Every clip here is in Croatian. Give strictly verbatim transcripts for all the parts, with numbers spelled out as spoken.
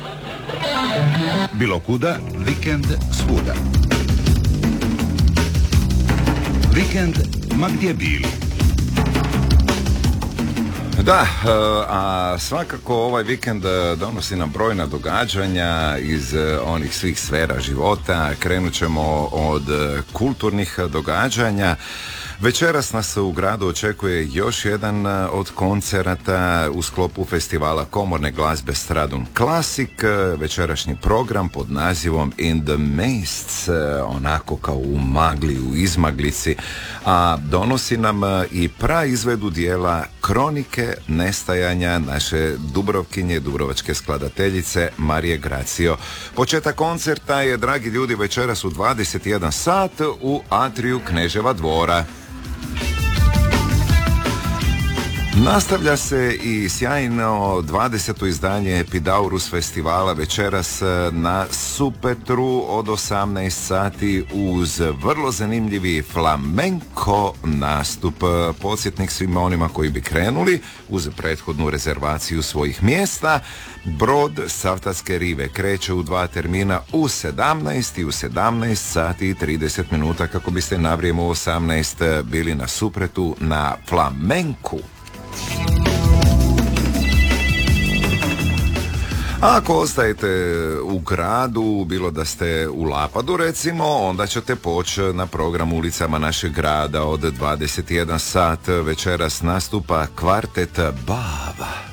Bilo kuda, vikend svuda. Vikend ma gdje bili. Da, a svakako ovaj vikend donosi nam brojna događanja iz onih svih sfera života. Krenut ćemo od kulturnih događanja. Večeras nas u gradu očekuje još jedan od koncerata u sklopu festivala komorne glazbe Stradun Classic. Večerašnji program pod nazivom In the Mists, onako kao u magli, u izmaglici, a donosi nam i praizvedu dijela Kronike nestajanja naše Dubrovkinje, dubrovačke skladateljice Marije Gracio. Početak koncerta je, dragi ljudi, večeras u dvadeset jedan sat u atriju Kneževa dvora. Nastavlja se i sjajno dvadeseto izdanje Epidaurus festivala večeras na Supetru od osamnaest sati uz vrlo zanimljivi flamenko nastup. Podsjetnik svima onima koji bi krenuli uz prethodnu rezervaciju svojih mjesta. Brod Savtatske rive kreće u dva termina u sedamnaest i u sedamnaest sati i trideset minuta kako biste na vrijeme u osamnaest bili na Supretu na flamenku. Ako ostajete u gradu, bilo da ste u Lapadu recimo, onda ćete poći na program ulicama našeg grada od dvadeset jedan sat. Večeras nastupa kvartet Bava.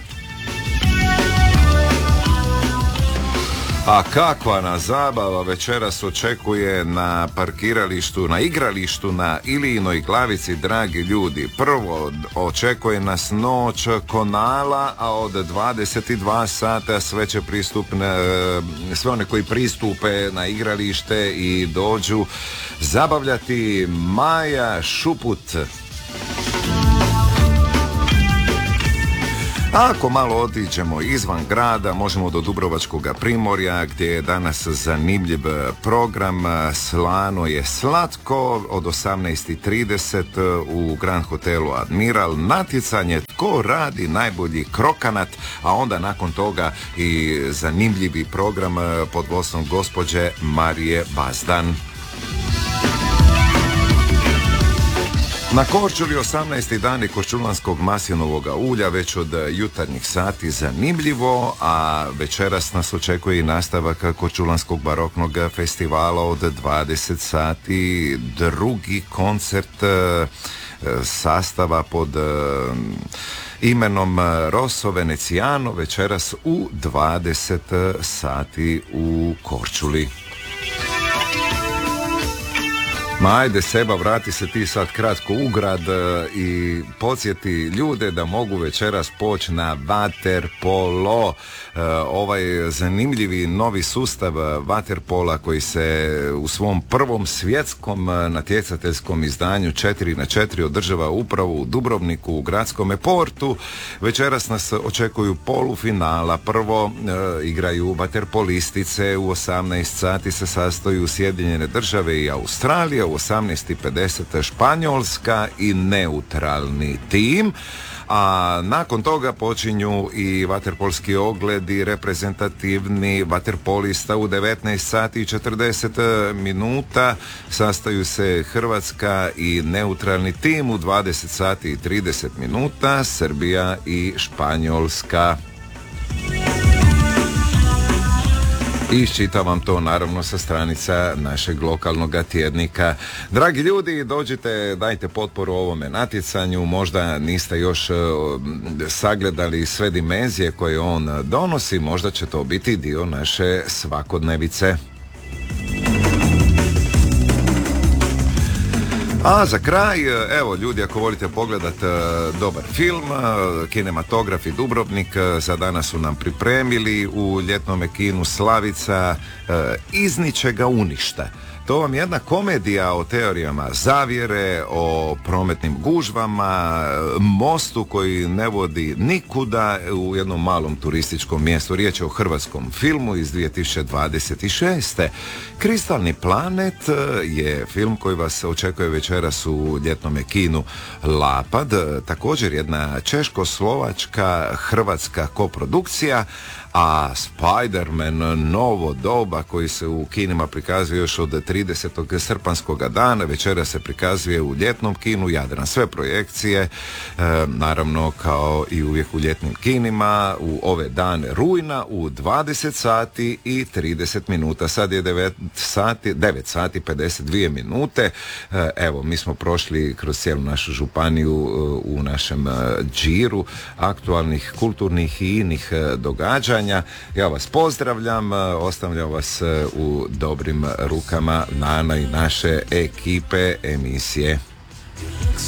A kakva nas zabava večeras očekuje na parkiralištu, na igralištu na Ilijinoj glavici, dragi ljudi. Prvo očekuje nas noć Konala, a od dvadeset dva sata sve će pristupne, sve one koji pristupe na igralište i dođu zabavljati Maja Šuput. Ako malo otiđemo izvan grada, možemo do Dubrovačkoga primorja gdje je danas zanimljiv program. Slano je slatko od osamnaest i trideset u Grand Hotelu Admiral. Natjecanje tko radi najbolji krokanat, a onda nakon toga i zanimljivi program pod vodstvom gospođe Marije Bazdan. Na Korčuli osamnaesti dani Korčulanskog maslinovog ulja već od jutarnjih sati zanimljivo, a večeras nas očekuje i nastavak Korčulanskog baroknog festivala od dvadeset sati, drugi koncert sastava pod imenom Rosso Veneziano večeras u dvadeset sati u Korčuli. Ma ajde Seba, vrati se ti sad kratko u grad i podsjeti ljude da mogu večeras poći na vaterpolo. Ovaj zanimljivi novi sustav vaterpola koji se u svom prvom svjetskom natjecateljskom izdanju četiri na četiri održava upravo u Dubrovniku u Gradskome portu. Večeras nas očekuju polufinala. Prvo e, igraju vaterpolistice, u osamnaest sati se sastoju Sjedinjene države i Australija, u osamnaest i pedeset Španjolska i neutralni tim. A nakon toga počinju i vaterpolski ogledi, reprezentativni vaterpolista u devetnaest sati i četrdeset minuta sastaju se Hrvatska i neutralni tim, u dvadeset sati i trideset minuta Srbija i Španjolska. Iščitavam to naravno sa stranica našeg lokalnog tjednika. Dragi ljudi, dođite, dajte potporu ovome natjecanju. Možda niste još uh, sagledali sve dimenzije koje on donosi. Možda će to biti dio naše svakodnevice. A za kraj, evo ljudi, ako volite pogledati dobar film, Kinematografi Dubrovnik za danas su nam pripremili u ljetnome kinu Slavica Iz ničega u ništa. To vam je jedna komedija o teorijama zavjere, o prometnim gužvama, mostu koji ne vodi nikuda u jednom malom turističkom mjestu. Riječ je o hrvatskom filmu iz dvije tisuće dvadeset šeste. Kristalni planet je film koji vas očekuje večeras u ljetnome kinu Lapad. Također jedna češko-slovačka hrvatska koprodukcija. a Spider-Man novo doba koji se u kinima prikazuje još od tridesetog srpanjskog dana, večera se prikazuje u ljetnom kinu Jadran. Sve projekcije, e, naravno kao i uvijek u ljetnim kinima, u ove dane rujna u dvadeset sati i trideset minuta. Sad je devet sati, devet sati pedeset dvije minute. E, evo, mi smo prošli kroz cijelu našu županiju u našem džiru aktualnih kulturnih i inih događanja. Ja vas pozdravljam, ostavljam vas u dobrim rukama Nana i naše ekipe emisije.